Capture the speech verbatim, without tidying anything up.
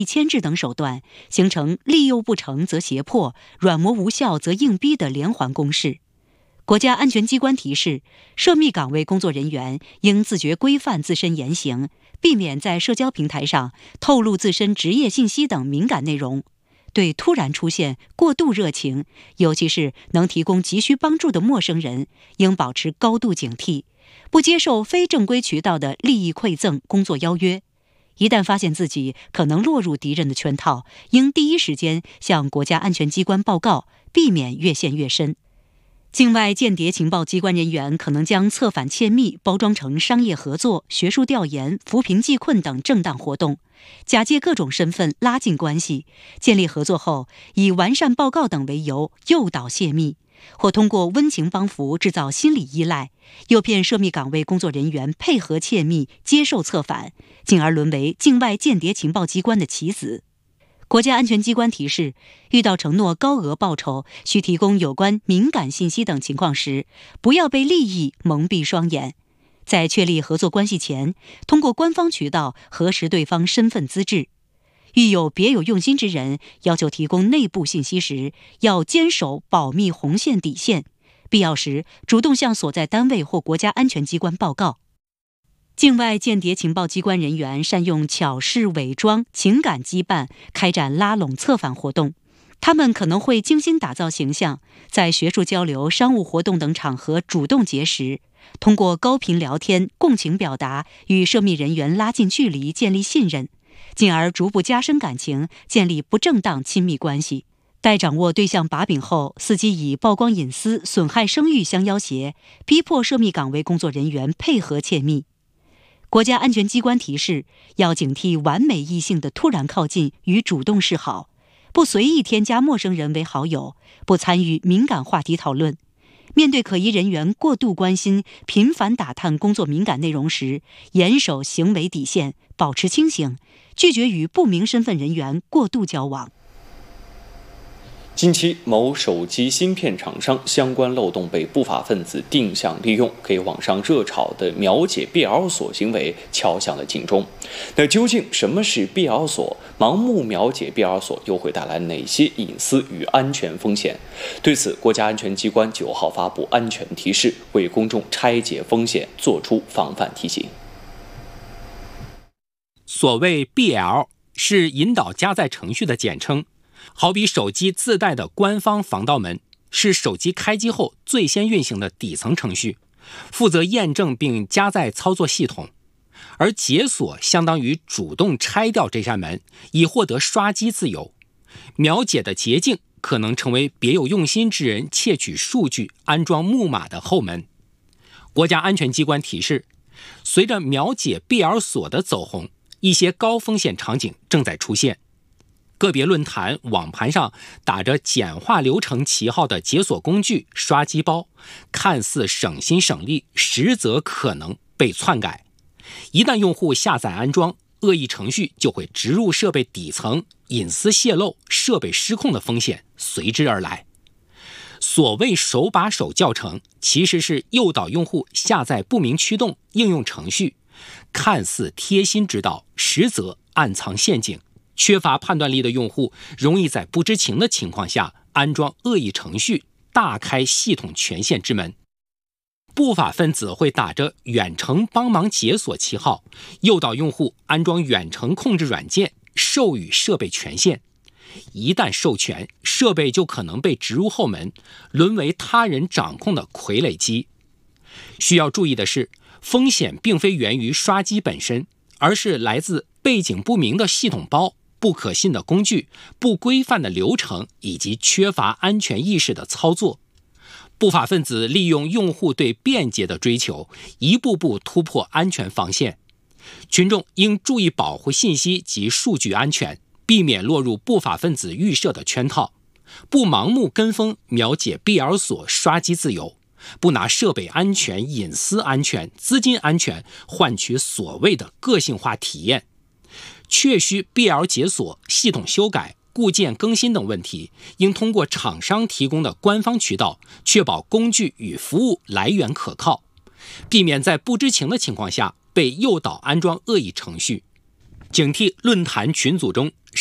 牵制等手段，形成利诱不成则胁迫，软磨无效则硬逼的连环攻势。国家安全机关提示，涉密岗位工作人员应自觉规范自身言行，避免在社交平台上透露自身职业信息等敏感内容。对突然出现过度热情，尤其是能提供急需帮助的陌生人，应保持高度警惕，不接受非正规渠道的利益馈赠、工作邀约。一旦发现自己可能落入敌人的圈套，应第一时间向国家安全机关报告，避免越陷越深。境外间谍情报机关人员可能将策反窃密包装成商业合作、学术调研、扶贫济困等正当活动，假借各种身份拉近关系，建立合作后以完善报告等为由诱导泄密，或通过温情帮扶制造心理依赖，诱骗涉密岗位工作人员配合窃密、接受策反，进而沦为境外间谍情报机关的棋子。国家安全机关提示，遇到承诺高额报酬、需提供有关敏感信息等情况时，不要被利益蒙蔽双眼。在确立合作关系前，通过官方渠道核实对方身份资质。遇有别有用心之人要求提供内部信息时，要坚守保密红线底线，必要时主动向所在单位或国家安全机关报告。境外间谍情报机关人员善用巧事伪装、情感羁绊，开展拉拢策反活动。他们可能会精心打造形象，在学术交流、商务活动等场合主动结识，通过高频聊天、共情表达，与涉密人员拉近距离，建立信任，进而逐步加深感情，建立不正当亲密关系。待掌握对象把柄后，伺机以曝光隐私、损害声誉相要挟，逼迫涉密岗位工作人员配合窃密。国家安全机关提示，要警惕完美异性的突然靠近与主动示好，不随意添加陌生人为好友，不参与敏感话题讨论。面对可疑人员过度关心、频繁打探工作敏感内容时，严守行为底线，保持清醒，拒绝与不明身份人员过度交往。 近期，某手机芯片厂商相关漏洞被不法分子定向利用，给网上热炒的秒解 B L 锁行为敲响了警钟。那究竟什么是 B L 锁？盲目秒解 B L 锁又会带来哪些隐私与安全风险？对此，国家安全机关九号发布安全提示，为公众拆解风险，做出防范提醒。 所谓 B L 是引导加载程序的简称。好比手机自带的官方防盗门，是手机开机后最先运行的底层程序，负责验证并加载操作系统。而解锁相当于主动拆掉这扇门，以获得刷机自由。秒解的捷径可能成为别有用心之人窃取数据、安装木马的后门。国家安全机关提示，随着秒解 B L 锁的走红，一些高风险场景正在出现。个别论坛、网盘上打着简化流程旗号的解锁工具、刷机包，看似省心省力，实则可能被篡改。一旦用户下载安装，恶意程序就会植入设备底层，隐私泄露、设备失控的风险随之而来。所谓手把手教程，其实是诱导用户下载不明驱动应用程序，看似贴心指导，实则暗藏陷阱。缺乏判断力的用户容易在不知情的情况下安装恶意程序，大开系统权限之门。不法分子会打着远程帮忙解锁旗号，诱导用户安装远程控制软件，授予设备权限。一旦授权，设备就可能被植入后门，沦为他人掌控的傀儡机。需要注意的是，风险并非源于刷机本身，而是来自背景不明的系统包、不可信的工具、不规范的流程以及缺乏安全意识的操作。不法分子利用用户对便捷的追求，一步步突破安全防线。群众应注意保护信息及数据安全，避免落入不法分子预设的圈套，不盲目跟风秒解 B L 锁刷机自由，不拿设备安全、隐私安全、资金安全换取所谓的个性化体验。确需 B L 解锁、系统修改、固件更新等问题，应通过厂商提供的官方渠道，确保工具与服务来源可靠，避免在不知情的情况下被诱导安装恶意程序。 警惕论坛群组中